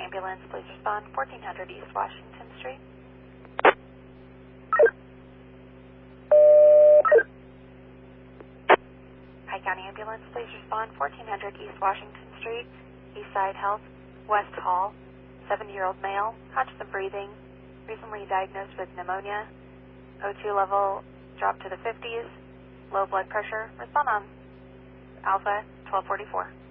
ambulance, please respond 1400 East Washington Street. Pike County Ambulance, please respond 1400 East Washington Street, Eastside Health, West Hall, 70-year-old male, conscious of breathing, recently diagnosed with pneumonia, O2 level dropped to the 50s, low blood pressure, respond on Alpha 1244.